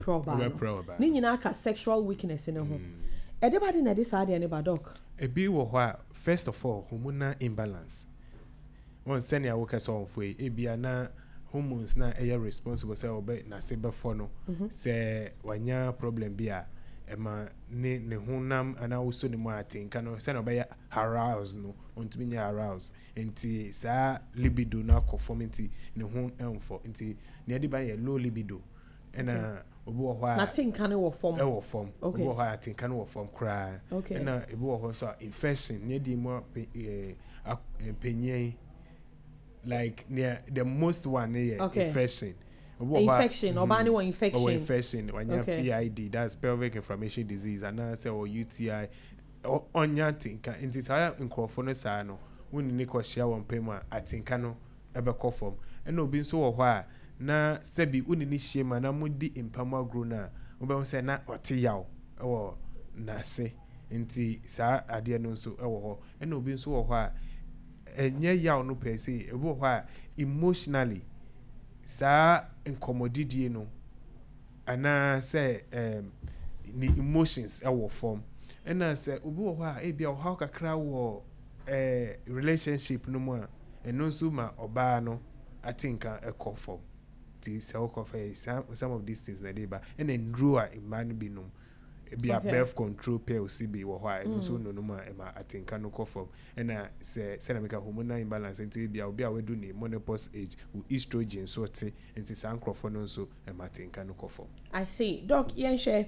problem ni nyina ka sexual weakness ne ho edebade na this ade ne ba doc ebi wo ho first of all hormonal imbalance one send ya work so for ebia na hormones na responsible say obe na se before no say wanya problem bia ema ne honam ana also ne mu atinka no say no be arouse no ontumi nya arouse enti sa libido na conformity ne ho emfo enti ne ade ban ye low libido ena obi wo ho na tinka ne wo form obi wo ho atinka ne wo form kra ena ebi wo ho so infection ne di mo penyen like near the most one infection obani one infection when you PID, that's pelvic inflammation disease, and say or UTI onya tinka inti sa nkrofo no sa no woni ne ko share won pema atinka no ebe ko form ena obi nso wo ho a na sebi woni ne shema na mudi impam agro na obe say na ote yaw ewo na se inti sa ade no nso ewo ho ena obi nso wo ho a enye yaw no per se ebo ho a emotionally sa incommodity no ana say ni emotions ewo form ena say obi ho a e bia o ha kakra wo relationship no mu a eno nso ma oba no atinka e form ti say o some of these things na dey ba ena ndru a man bi no be a birth control pill CB wo ha no so no ma atinka no form ena say na make hormonal imbalance enti bia obi a we do ni menopause age estrogen so te enti san crofo no so atinka no form. I see. Doc, yen share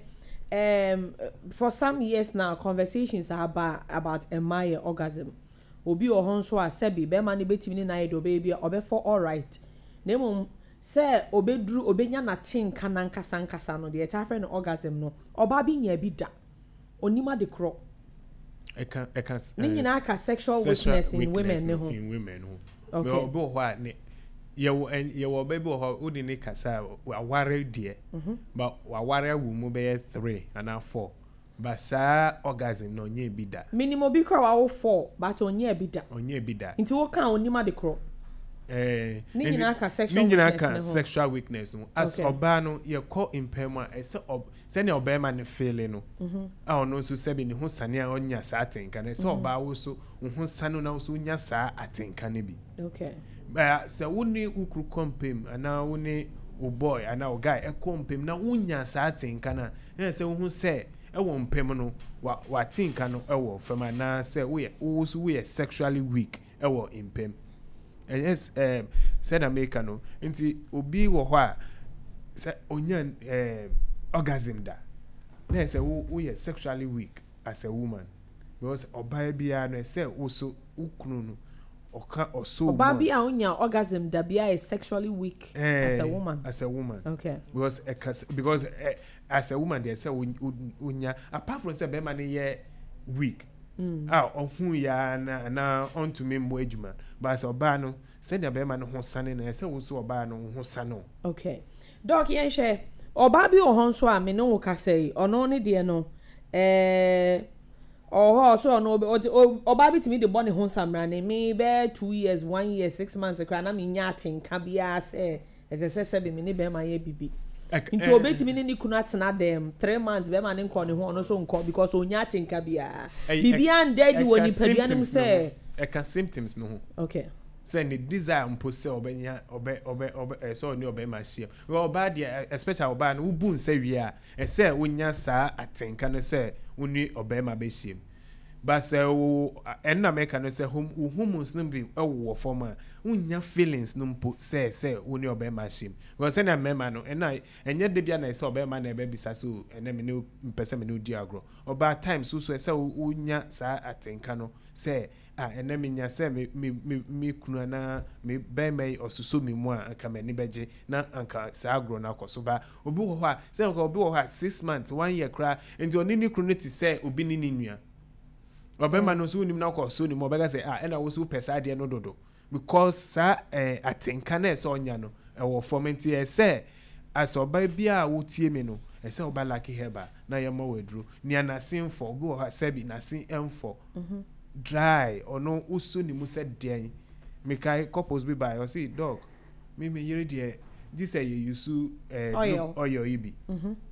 for some years now conversations are about my orgasm. Obi o hon so a sebi be man betimi ni na yedo baby obefo all right. Nemo say obedru obenya na tinka na nkasa no de ta friend orgasm no oba bi nya bi da onima de kro I can ni nyina aka sexual weakness in women ne ho okay obi ho a ne ye wo baby ho odi ne kasa aware de but aware wu mu be 3 and 4 but sa orgasm no nya bi da minimum bi kro wa 4 but onya bi da nti wo kan onima de kro ni nyina ka sexual weakness no as oba no ye call impairment ese se ne oba ma ne feeling no a no so se bi ne ho sane a onya sa atenka na se oba wo so ho sane na wo so nya sa atenka ne bi okay se woni ukru kompem ana woni o boy ana o guy e kompem na wonya sa atenka na se wo hu se e wo mpem no wa tinka no e wo fama na se wo so we sexually weak e wo impem. Yes, said America no. Inti obi wo ho a say onya orgasm da. Na say we are sexually weak as a woman. Because oba bia no say wo so ukunu no oka oso oba bia onya orgasm da bia is sexually weak as a woman. As a woman. Okay. Because as a woman they say onya apart from say be man ye weak. Ohun ya na onto me mo adwuma but so oba no say na be ma no ho sane na say wo so oba no ho sane. Okay doc yen share oba bi o hon so a me no wo ka say ono ne de no oho so no oba bi timi de bone ho samra na me be 2 years 1 year 6 months akra na me nya atenka bia say se be me ne be ma ye bibi nti obetimi ni kunu atena dem 3 months be ma ne nko ne ho no so nko because onya atenka bia bibia ndedi woni padua nim say e can symptoms no. Okay say ni desire mpose obenya so ni obe ma share oba dia especially oba no ubu nsa wi a say wonya saa atenka no say woni obe ma be share but say enna make no say hormones no be wo form a wonya feelings no mpo say woni obe ma share because say na mema no enna enye de bia na say obe ma na ebe bisa so enna me no mpese me no di agro oba time so say wonya saa atenka no say ene minya se me kunu na me bemai osuso me mu a anka mani beje na anka sa agro na akoso ba obi wo ho a se obi wo ho a 6 months 1 year kra enti oni ni kunu ti se obi ni nua obema no so unim na akoso ni mo bega se ena wo so pesa de no dodo because sa atenka na se onya no e wo fomenti e se as oba bia wo tie me no e se oba lucky heba na yema wedru ni anasin for obi wo ha sebi na sin m4 dry or no usu ni mu said den me kai couples be by or see dog me yiri de this say you use oil yi bi